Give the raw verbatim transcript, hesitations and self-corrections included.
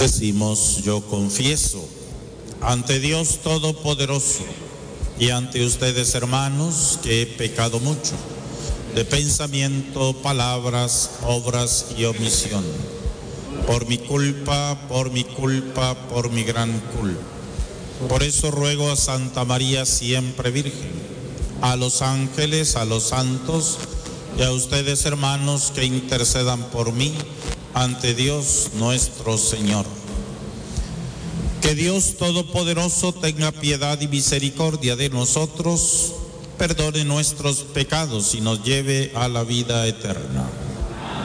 Decimos: yo confieso ante Dios Todopoderoso y ante ustedes, hermanos, que he pecado mucho de pensamiento, palabras, obras y omisión. Por mi culpa, por mi culpa, por mi gran culpa. Por eso ruego a Santa María siempre Virgen, a los ángeles, a los santos y a ustedes, hermanos, que intercedan por mí ante Dios nuestro Señor. Que Dios Todopoderoso tenga piedad y misericordia de nosotros, perdone nuestros pecados y nos lleve a la vida eterna.